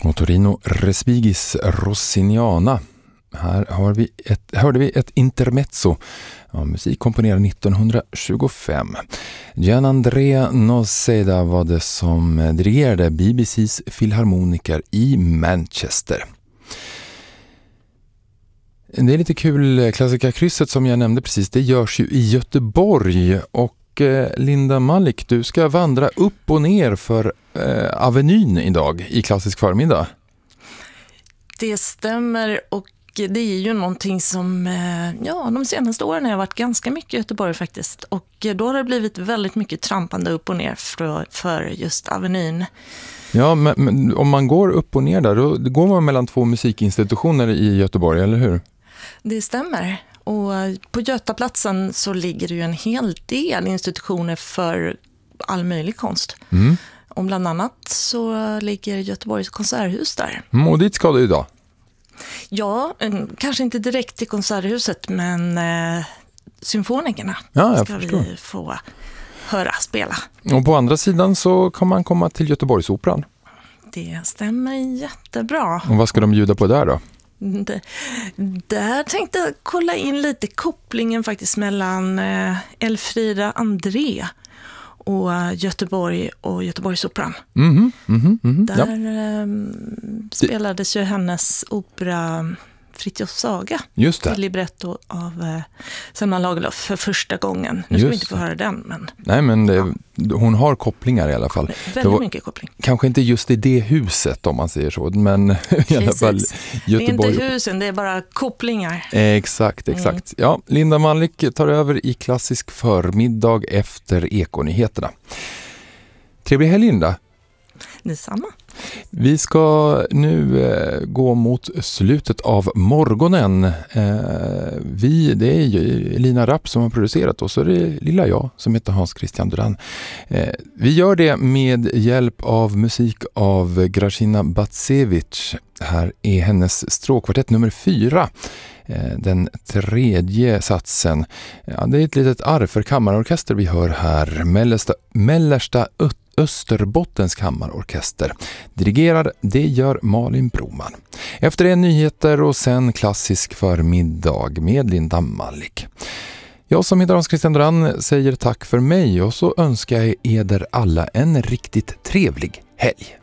Och Torino Respigis Rossiniana. Här hörde vi ett intermezzo av musik komponerad 1925. Gianandrea Noseda var det som dirigerade BBCs filharmoniker i Manchester. Det är lite kul, Klassikerkrysset som jag nämnde precis, det görs ju i Göteborg och Linda Malik, du ska vandra upp och ner för Avenyn idag i klassisk förmiddag. Det stämmer, och det är ju någonting som de senaste åren har jag varit ganska mycket i Göteborg faktiskt. Och då har det blivit väldigt mycket trampande upp och ner för just Avenyn. Ja, men om man går upp och ner där, då går man mellan två musikinstitutioner i Göteborg, eller hur? Det stämmer. Och på Götaplatsen så ligger det ju en hel del institutioner för all möjlig konst. Mm. Och bland annat så ligger Göteborgs konserthus där. Och dit ska du idag? Ja, kanske inte direkt till konserthuset, men symfonikerna ska vi få höra spela. Och på andra sidan så kan man komma till Göteborgsoperan. Det stämmer jättebra. Och vad ska de bjuda på där då? Där tänkte jag kolla in lite kopplingen faktiskt mellan Elfrida André och Göteborg och Göteborgsoperan. Där spelades ju hennes opera Fritiof Saga till libretto av Selma Lagerlöf för första gången. Nu ska vi inte få höra den. Men... Nej, men hon har kopplingar i alla fall. Väldigt mycket koppling. Kanske inte just i det huset om man säger så, men i alla fall Göteborg. Det är inte husen, det är bara kopplingar. Exakt. Ja, Linda Malik tar över i klassisk förmiddag efter Ekonyheterna. Trevlig helg, Linda. Detsamma. Vi ska nu gå mot slutet av morgonen. Det är ju Elina Rapp som har producerat, och så är det lilla jag som heter Hans Christian Duran. Vi gör det med hjälp av musik av Grażyna Bacewicz. Här är hennes stråkkvartett nummer 4. Den tredje satsen. Ja, det är ett litet arv för kammarorkester vi hör här. Mellersta Österbottens kammarorkester. Dirigerar, det gör Malin Broman. Efter det nyheter och sen klassisk förmiddag med Linda Malik. Jag som heter Hans Christian Duran säger tack för mig, och så önskar jag er alla en riktigt trevlig helg.